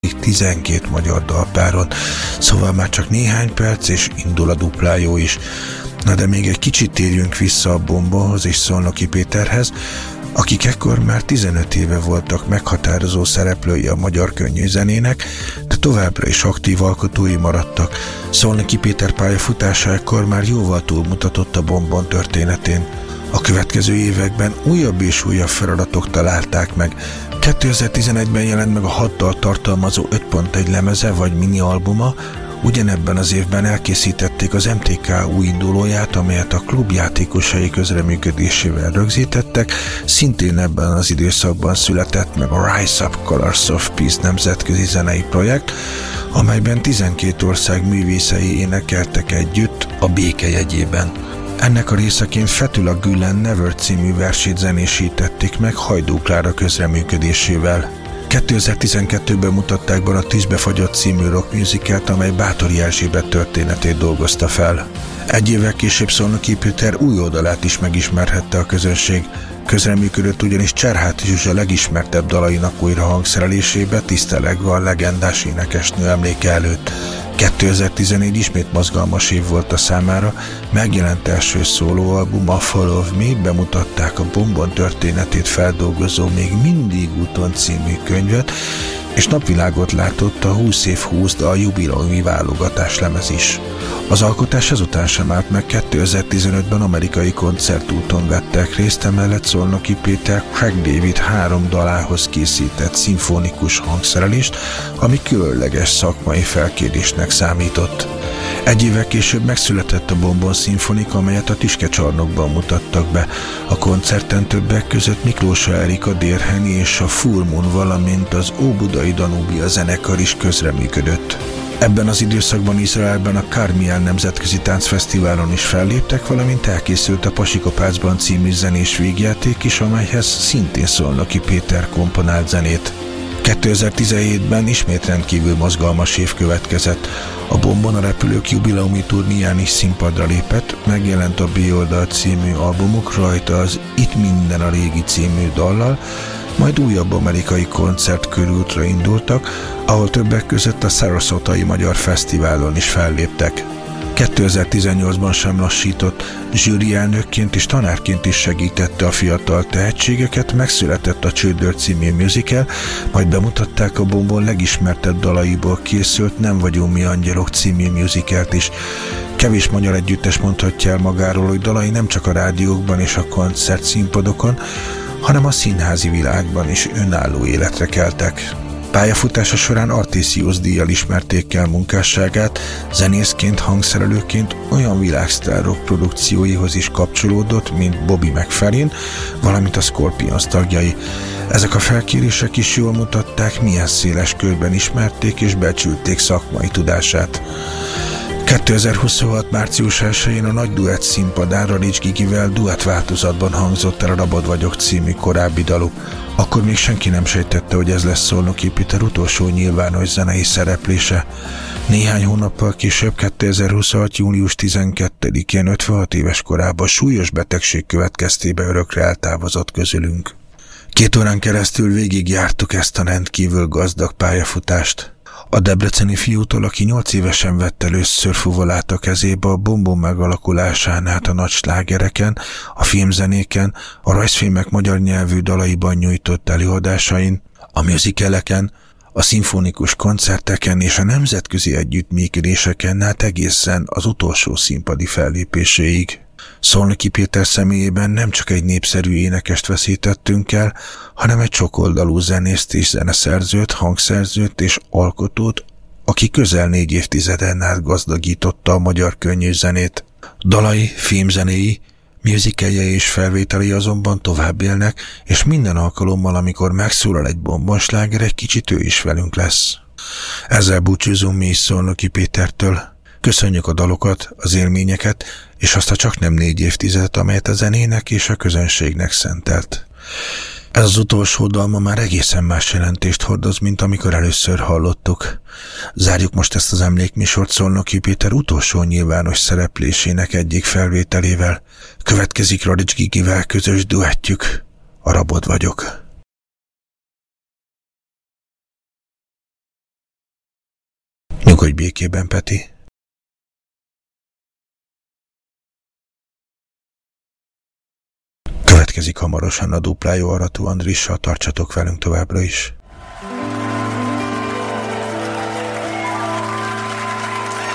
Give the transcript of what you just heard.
12 magyar dalpáron, szóval már csak néhány perc, és indul a duplájó is. Na de még egy kicsit térjünk vissza a Bombonhoz és Szolnoky Péterhez, akik ekkor már 15 éve voltak meghatározó szereplői a magyar könnyűzenének, de továbbra is aktív alkotói maradtak. Szolnoky Péter pályafutása ekkor már jóval túlmutatott a Bombon történetén. A következő években újabb és újabb feladatok találták meg. 2011-ben jelent meg a 6 dalt tartalmazó 5.1 lemeze vagy mini albuma. Ugyanebben az évben elkészítették az MTK új indulóját, amelyet a klub játékosai közreműködésével rögzítettek. Szintén ebben az időszakban született meg a Rise Up Colors of Peace nemzetközi zenei projekt, amelyben 12 ország művészei énekeltek együtt a béke jegyében. Ennek a részeként Fethullah Gülen Never című versét zenésítették meg Hajdú Klára közreműködésével. 2012-ben mutatták be a Tűzbe fagyott című rock musicalt, amely Báthori Erzsébet történetét dolgozta fel. Egy évvel később Szolnoky Péter új oldalát is megismerhette a közönség. Közreműködött ugyanis Cserháti Zsuzsa legismertebb dalainak újra hangszerelésébe, tisztelegve a legendás énekesnő emléke előtt. 2014 ismét mozgalmas év volt a számára, megjelent első szólóalbum, a Fall of Me, bemutatták a Bombon történetét feldolgozó Még mindig úton című könyvet, és napvilágot látott a 20 év 20 dal jubileumi válogatás lemez is. Az alkotás ezután sem állt meg, 2015-ben amerikai koncertúton vettek részt, emellett Szolnoky Péter Craig David 3 dalához készített szimfonikus hangszerelést, ami különleges szakmai felkérésnek számított. Egy évvel később megszületett a Bombon szimfonika, amelyet a Tüskecsarnokban mutattak be. A koncerten többek között Miklósa Erika Dérheni és a Full Moon, valamint az Óbudai Danubia zenekar is közreműködött. Ebben az időszakban Izraelben a Karmiel nemzetközi táncfesztiválon is felléptek, valamint elkészült a Pasikapácban című zenés végjáték is, amelyhez szintén Szolnoky Péter komponált zenét. 2017-ben ismét rendkívül mozgalmas év következett. A Bombon a Repülők jubileumi turnéján is színpadra lépett, megjelent a B-oldal című albumuk, rajta az Itt minden a régi című dallal, majd újabb amerikai koncertkörútra indultak, ahol többek között a Sarasota-i Magyar Fesztiválon is felléptek. 2018-ban sem lassított, zsűri elnökként és tanárként is segítette a fiatal tehetségeket, megszületett a Csődör című musical, majd bemutatták a Bombon legismertebb dalaiból készült Nem vagyunk mi angyalok című musicalt is. Kevés magyar együttes mondhatja el magáról, hogy dalai nem csak a rádiókban és a koncert színpadokon, hanem a színházi világban is önálló életre keltek. Pályafutása során Artésius díjjal ismerték el munkásságát, zenészként, hangszerelőként olyan világsztárok produkcióihoz is kapcsolódott, mint Bobby McFerrin, valamint a Scorpions tagjai. Ezek a felkérések is jól mutatták, milyen széles körben ismerték és becsülték szakmai tudását. 2026. március 1-én a Nagy Duett színpadán Radics Gigivel duett változatban hangzott el a Rabod vagyok című korábbi daluk. Akkor még senki nem sejtette, hogy ez lesz Szolnoky Péter utolsó nyilvános zenei szereplése. Néhány hónappal később, 2026. június 12-én 56 éves korában súlyos betegség következtében örökre eltávozott közülünk. 2 órán keresztül végigjártuk ezt a rendkívül gazdag pályafutást. A debreceni fiútól, aki 8 évesen vett először fuvolát a kezébe, a Bombon megalakulásán át a nagy slágereken, a filmzenéken, a rajzfilmek magyar nyelvű dalaiban nyújtott előadásain, a musicaleken, a szimfonikus koncerteken és a nemzetközi együttműködéseken át egészen az utolsó színpadi fellépéséig. Szolnoky Péter személyében nem csak egy népszerű énekest veszítettünk el, hanem egy sokoldalú zenészt és zeneszerzőt, hangszerzőt és alkotót, aki közel 4 évtizeden át gazdagította a magyar könnyűzenét. Dalai, filmzenéi, musicalje és felvételi azonban tovább élnek, és minden alkalommal, amikor megszólal egy bombonsláger, egy kicsit ő is velünk lesz. Ezzel búcsúzunk mi is Szolnoky Pétertől. Köszönjük a dalokat, az élményeket, és azt a csaknem 4 évtizedet, amelyet a zenének és a közönségnek szentelt. Ez az utolsó dal ma már egészen más jelentést hordoz, mint amikor először hallottuk. Zárjuk most ezt az emlékműsort Szolnoky Péter utolsó nyilvános szereplésének egyik felvételével. Következik Radics Gigivel közös duettjük, a Rabod vagyok. Nyugodj békében, Peti. Következik hamarosan a Duplájó Arató Andrissal, tartsatok velünk továbbra is.